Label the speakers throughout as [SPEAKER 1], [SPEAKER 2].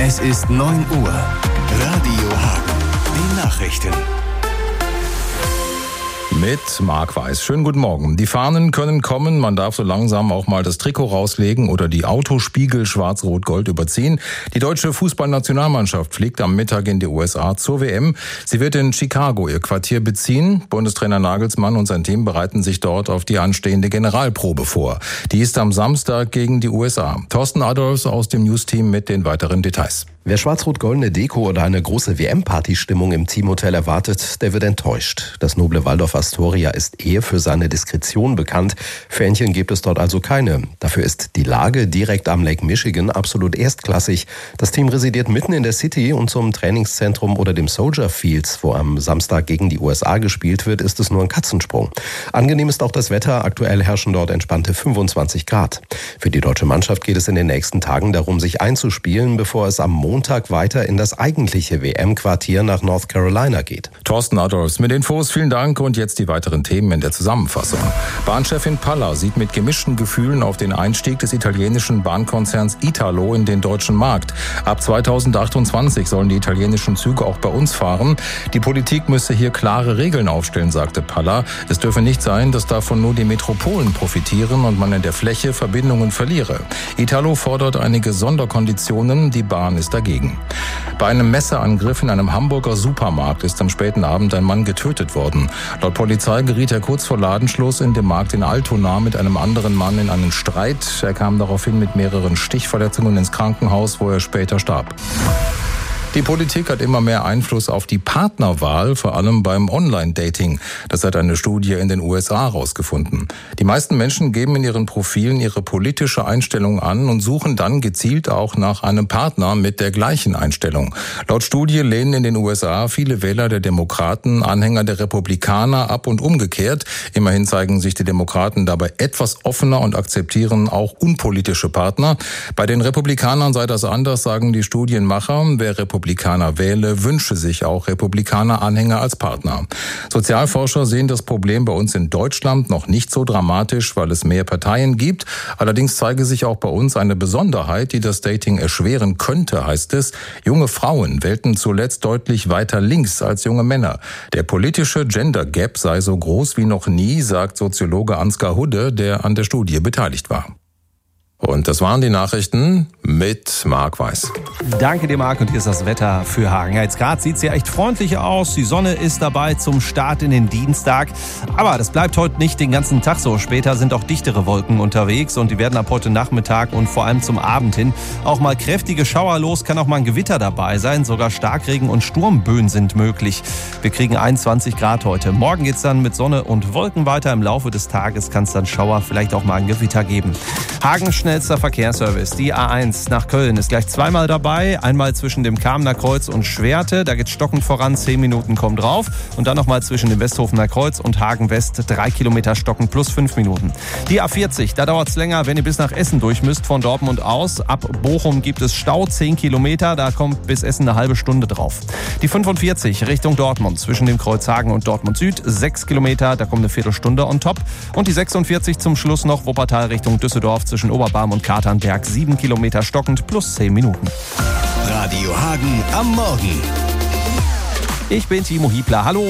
[SPEAKER 1] Es ist 9 Uhr. Radio Hagen. Die Nachrichten.
[SPEAKER 2] Mit Marc Weiß. Schönen guten Morgen. Die Fahnen können kommen. Man darf so langsam auch mal das Trikot rauslegen oder die Autospiegel schwarz-rot-gold überziehen. Die deutsche Fußballnationalmannschaft fliegt am Mittag in die USA zur WM. Sie wird in Chicago ihr Quartier beziehen. Bundestrainer Nagelsmann und sein Team bereiten sich dort auf die anstehende Generalprobe vor. Die ist am Samstag gegen die USA. Thorsten Adolfs aus dem News-Team mit den weiteren Details.
[SPEAKER 3] Wer schwarz-rot-goldene Deko oder eine große WM-Party-Stimmung im Teamhotel erwartet, der wird enttäuscht. Das noble Waldorf Astoria ist eher für seine Diskretion bekannt. Fähnchen gibt es dort also keine. Dafür ist die Lage direkt am Lake Michigan absolut erstklassig. Das Team residiert mitten in der City und zum Trainingszentrum oder dem Soldier Fields, wo am Samstag gegen die USA gespielt wird, ist es nur ein Katzensprung. Angenehm ist auch das Wetter. Aktuell herrschen dort entspannte 25 Grad. Für die deutsche Mannschaft geht es in den nächsten Tagen darum, sich einzuspielen, bevor es am Montag weiter in das eigentliche WM-Quartier nach North Carolina geht.
[SPEAKER 2] Thorsten Adolfs mit Infos, vielen Dank und jetzt die weiteren Themen in der Zusammenfassung. Bahnchefin Palla sieht mit gemischten Gefühlen auf den Einstieg des italienischen Bahnkonzerns Italo in den deutschen Markt. Ab 2028 sollen die italienischen Züge auch bei uns fahren. Die Politik müsse hier klare Regeln aufstellen, sagte Palla. Es dürfe nicht sein, dass davon nur die Metropolen profitieren und man in der Fläche Verbindungen verliere. Italo fordert einige Sonderkonditionen, die Bahn ist dagegen. Bei einem Messerangriff in einem Hamburger Supermarkt ist am späten Abend ein Mann getötet worden. Laut Polizei geriet er kurz vor Ladenschluss in dem Markt in Altona mit einem anderen Mann in einen Streit. Er kam daraufhin mit mehreren Stichverletzungen ins Krankenhaus, wo er später starb. Die Politik hat immer mehr Einfluss auf die Partnerwahl, vor allem beim Online-Dating. Das hat eine Studie in den USA herausgefunden. Die meisten Menschen geben in ihren Profilen ihre politische Einstellung an und suchen dann gezielt auch nach einem Partner mit der gleichen Einstellung. Laut Studie lehnen in den USA viele Wähler der Demokraten Anhänger der Republikaner ab und umgekehrt. Immerhin zeigen sich die Demokraten dabei etwas offener und akzeptieren auch unpolitische Partner. Bei den Republikanern sei das anders, sagen die Studienmacher. Wer Republikaner wähle, wünsche sich auch Republikaner-Anhänger als Partner. Sozialforscher sehen das Problem bei uns in Deutschland noch nicht so dramatisch, weil es mehr Parteien gibt. Allerdings zeige sich auch bei uns eine Besonderheit, die das Dating erschweren könnte, heißt es. Junge Frauen wählten zuletzt deutlich weiter links als junge Männer. Der politische Gender Gap sei so groß wie noch nie, sagt Soziologe Ansgar Hudde, der an der Studie beteiligt war. Und das waren die Nachrichten mit Marc Weiß.
[SPEAKER 4] Danke dir, Marc. Und hier ist das Wetter für Hagen. Ja, jetzt gerade sieht es ja echt freundlich aus. Die Sonne ist dabei zum Start in den Dienstag. Aber das bleibt heute nicht den ganzen Tag so. Später sind auch dichtere Wolken unterwegs und die werden ab heute Nachmittag und vor allem zum Abend hin auch mal kräftige Schauer los. Kann auch mal ein Gewitter dabei sein. Sogar Starkregen und Sturmböen sind möglich. Wir kriegen 21 Grad heute. Morgen geht's dann mit Sonne und Wolken weiter. Im Laufe des Tages kann es dann Schauer, vielleicht auch mal ein Gewitter geben. Hagen schnellster Verkehrsservice. Die A1 nach Köln ist gleich zweimal dabei. Einmal zwischen dem Kamener Kreuz und Schwerte. Da geht stockend voran, 10 Minuten kommen drauf. Und dann nochmal zwischen dem Westhofener Kreuz und Hagen West 3 Kilometer stockend plus 5 Minuten. Die A40, da dauert es länger, wenn ihr bis nach Essen durch müsst von Dortmund aus. Ab Bochum gibt es Stau, 10 Kilometer. Da kommt bis Essen eine halbe Stunde drauf. Die 45 Richtung Dortmund zwischen dem Kreuz Hagen und Dortmund Süd 6 Kilometer. Da kommt eine Viertelstunde on top. Und die 46 zum Schluss noch Wuppertal Richtung Düsseldorf zwischen Oberbarm und Katernberg 7 Kilometer stockend plus 10 Minuten.
[SPEAKER 1] Radio Hagen am Morgen.
[SPEAKER 4] Ich bin Timo Hiebler. Hallo.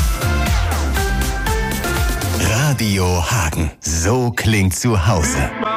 [SPEAKER 1] Radio Hagen. So klingt zu Hause.